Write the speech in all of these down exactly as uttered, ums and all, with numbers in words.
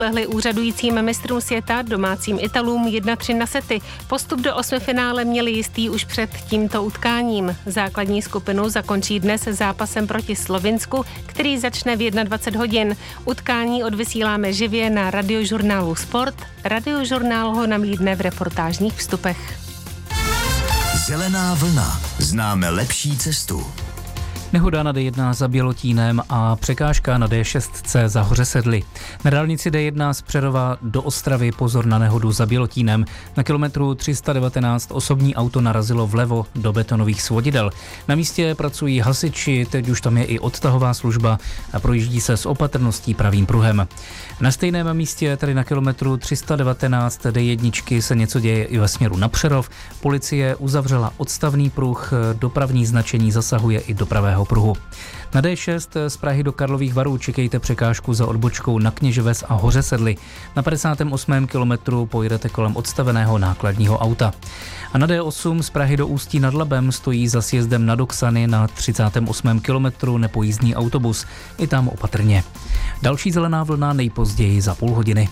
Lehli úřadujícím mistrům světa, domácím Italům jedna tři na sety. Postup do osmifinále měli jistý už před tímto utkáním. Základní skupinu zakončí dnes zápasem proti Slovinsku, který začne v dvacet jedna hodin. Utkání odvysíláme živě na radiožurnálu Sport. Radiožurnál ho namídne v reportážních vstupech. Zelená vlna. Známe lepší cestu. Nehoda na D jedna za Bělotínem a překážka na D šest C za Hořesedly. Na dálnici D jedna z Přerova do Ostravy pozor na nehodu za Bělotínem. Na kilometru tři sta devatenáct osobní auto narazilo vlevo do betonových svodidel. Na místě pracují hasiči, teď už tam je i odtahová služba a projíždí se s opatrností pravým pruhem. Na stejném místě, tedy na kilometru tři sta devatenáct D jedna se něco děje i ve směru na Přerov. Policie uzavřela odstavný pruh, dopravní značení zasahuje i do pravého pruhu. Na D šest z Prahy do Karlových Varů čekejte překážku za odbočkou na Kněževes a Hořesedly. Na padesátém osmém kilometru pojedete kolem odstaveného nákladního auta. A na D osm z Prahy do Ústí nad Labem stojí za sjezdem na Doksany na třicátém osmém kilometru nepojízdný autobus. I tam opatrně. Další zelená vlna nejpozději za půl hodiny.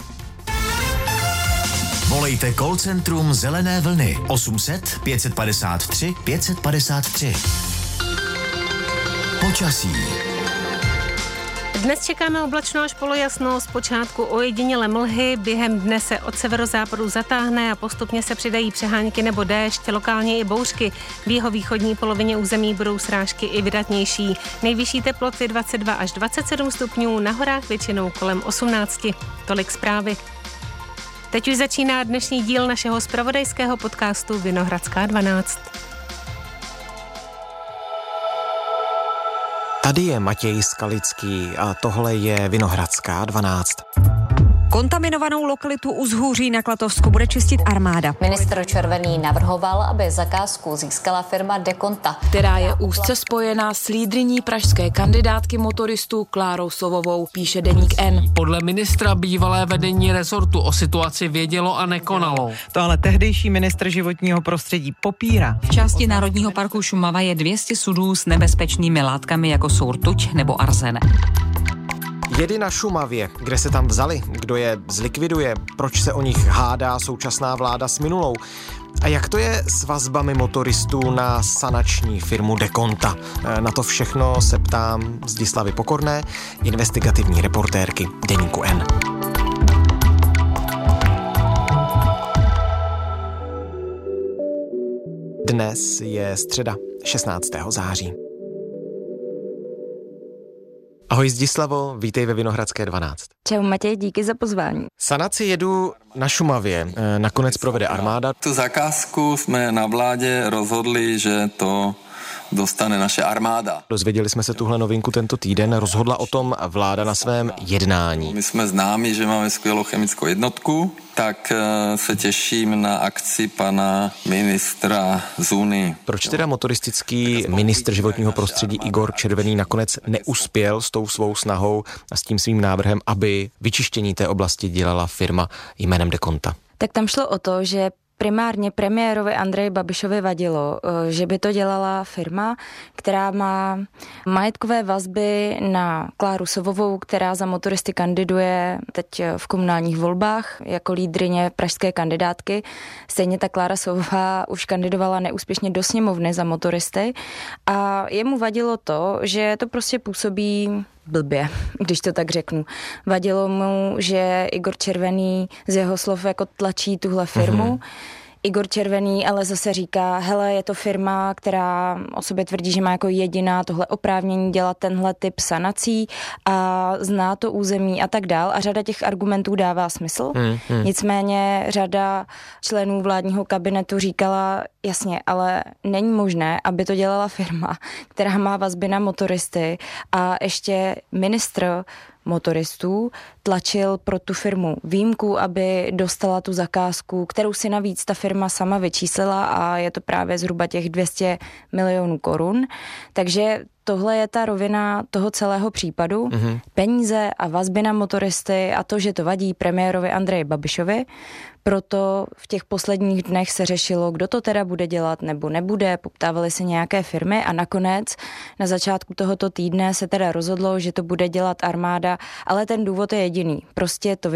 Volejte call centrum Zelené vlny osm set pět padesát tři pět padesát tři. Počasí. Dnes čekáme oblačno až polojasno, zpočátku ojedinělé mlhy, během dne se od severozápadu zatáhne a postupně se přidají přehánky nebo déšť, lokálně i bouřky. V jihovýchodní polovině území budou srážky i vydatnější. Nejvyšší teploty dvacet dva až dvacet sedm stupňů, na horách většinou kolem osmnáct. Tolik zprávy. Teď už začíná dnešní díl našeho zpravodajského podcastu Vinohradská dvanáct. Tady je Matěj Skalický a tohle je Vinohradská dvanáct. Kontaminovanou lokalitu u Zhůří na Klatovsku bude čistit armáda. Ministr Červený navrhoval, aby zakázku získala firma Dekonta, která je úzce spojená s lídryní pražské kandidátky motoristů Klárou Sovovou, píše deník N. Podle ministra bývalé vedení rezortu o situaci vědělo a nekonalo. To ale tehdejší ministr životního prostředí popírá. V části Národního parku Šumava je dvě stě sudů s nebezpečnými látkami, jako jsou rtuť nebo arzen. Jedy na Šumavě, kde se tam vzali, kdo je zlikviduje, proč se o nich hádá současná vláda s minulou a jak to je s vazbami motoristů na sanační firmu Dekonta. Na to všechno se ptám Zdislavy Pokorné, investigativní reportérky deníku N. Dnes je středa šestnáctého září. Ahoj Zdislavo, vítej ve Vinohradské dvanáct. Čau Matěj, díky za pozvání. Sanaci jedu na Šumavě, nakonec provede armáda. Tu zakázku jsme na vládě rozhodli, že to dostane naše armáda. Dozvěděli jsme se tuhle novinku tento týden, rozhodla o tom vláda na svém jednání. My jsme známi, že máme skvělou chemickou jednotku, tak se těším na akci pana ministra Zuny. Proč teda motoristický ministr životního prostředí Igor Červený nakonec neuspěl s tou svou snahou a s tím svým návrhem, aby vyčištění té oblasti dělala firma jménem Dekonta? Tak tam šlo o to, že primárně premiérovi Andreji Babišovi vadilo, že by to dělala firma, která má majetkové vazby na Kláru Sovovou, která za motoristy kandiduje teď v komunálních volbách jako lídryně pražské kandidátky. Stejně ta Klára Sovová už kandidovala neúspěšně do sněmovny za motoristy a jemu vadilo to, že to prostě působí blbě, když to tak řeknu. Vadilo mu, že Igor Červený z jeho slov jako tlačí tuhle firmu. Mm-hmm. Igor Červený ale zase říká, hele, je to firma, která o sobě tvrdí, že má jako jediná tohle oprávnění dělat tenhle typ sanací a zná to území a tak dál. A řada těch argumentů dává smysl. Hmm, hmm. Nicméně řada členů vládního kabinetu říkala, jasně, ale není možné, aby to dělala firma, která má vazby na motoristy a ještě ministr motoristů tlačil pro tu firmu výjimku, aby dostala tu zakázku, kterou si navíc ta firma sama vyčíslila a je to právě zhruba těch dvě stě milionů korun. Takže tohle je ta rovina toho celého případu. Mm-hmm. Peníze a vazby na motoristy a to, že to vadí premiérovi Andreji Babišovi. Proto v těch posledních dnech se řešilo, kdo to teda bude dělat nebo nebude, poptávaly se nějaké firmy a nakonec na začátku tohoto týdne se teda rozhodlo, že to bude dělat armáda, ale ten důvod je jediný. Prostě to